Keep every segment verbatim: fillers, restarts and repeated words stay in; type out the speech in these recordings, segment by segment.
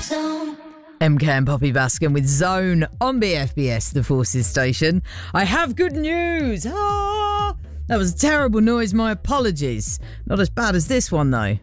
M K and Poppy Baskin with Zone on B F B S, the Forces station. I have good news. Ah, that was a terrible noise. My apologies. Not as bad as this one, though.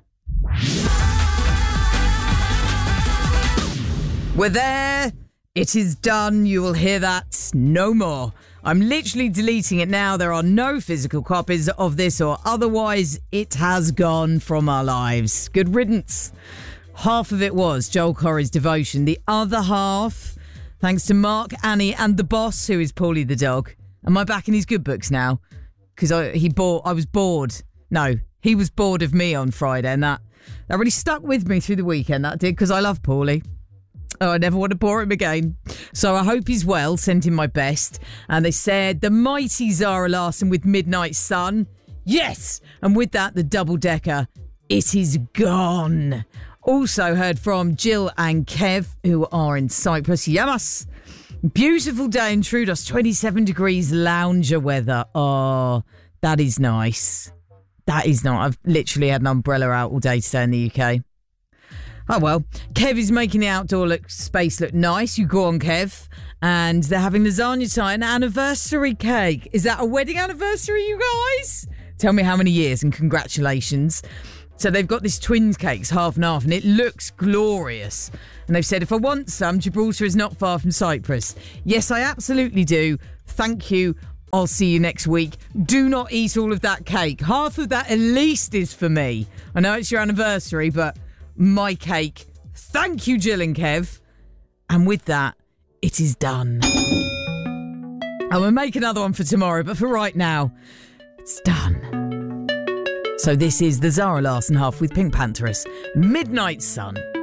We're there. It is done. You will hear that no more. I'm literally deleting it now. There are no physical copies of this or otherwise. It has gone from our lives. Good riddance. Half of it was Joel Corry's Devotion. The other half, thanks to Mark, Annie and the boss, who is Paulie the dog. Am I back in his good books now? Because I, he bought, I was bored. No, he was bored of me on Friday, and that, that really stuck with me through the weekend. That did, because I love Paulie. Oh, I never want to bore him again. So I hope he's well, sent him my best. And they said the mighty Zara Larsson with Midnight Sun. Yes! And with that, the double-decker, it is gone. Also heard from Jill and Kev, who are in Cyprus. Yamas! Beautiful day in Troodos, twenty-seven degrees lounger weather. Oh, that is nice. That is not. I've literally had an umbrella out all day today in the U K. Oh, well, Kev is making the outdoor look, space look nice. You go on, Kev. And they're having lasagna tonight, an anniversary cake. Is that a wedding anniversary, you guys? Tell me how many years and congratulations. So they've got this twins cakes, half and half, and it looks glorious. And they've said, if I want some, Gibraltar is not far from Cyprus. Yes, I absolutely do. Thank you. I'll see you next week. Do not eat all of that cake. Half of that at least is for me. I know it's your anniversary, but my cake. Thank you, Jill and Kev. And with that, it is done. I will make another one for tomorrow, but for right now, it's done. So this is the Zara Larsson half with Pink Pantheress, Midnight Sun.